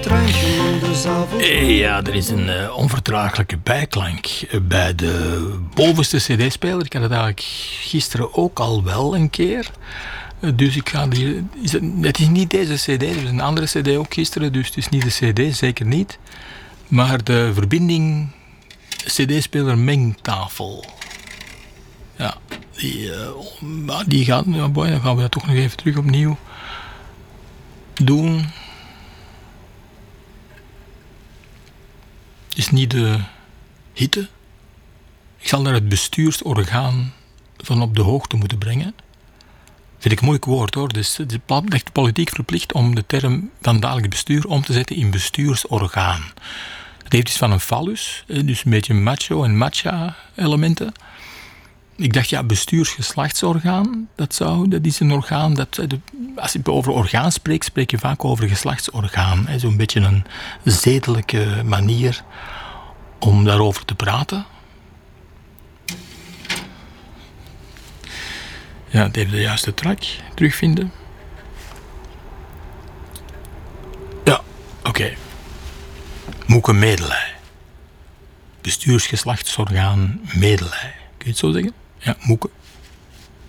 Ja, er is een onverdraaglijke bijklank bij de bovenste cd-speler. Ik had het eigenlijk gisteren ook al wel een keer. Dus ik ga die... Het is niet deze cd, er is een andere cd ook gisteren, dus het is niet de cd, zeker niet. Maar de verbinding cd-speler mengtafel. Ja, die gaat... Ja, boy, dan gaan we dat toch nog even terug opnieuw doen. Het is niet de hitte. Ik zal daar het bestuursorgaan van op de hoogte moeten brengen. Vind ik een moeilijk woord hoor. Dus het is echt politiek verplicht om de term van dagelijks bestuur om te zetten in bestuursorgaan. Het heeft iets van een phallus, dus een beetje macho en matcha elementen. Ik dacht, ja, bestuursgeslachtsorgaan, dat is een orgaan, als je over orgaan spreekt, spreek je vaak over geslachtsorgaan. Zo'n beetje een zedelijke manier om daarover te praten. Ja, het heeft de juiste track terugvinden. Ja, oké. Moeke Medelij. Bestuursgeslachtsorgaan Medelij. Kun je het zo zeggen? Ja, Moeke.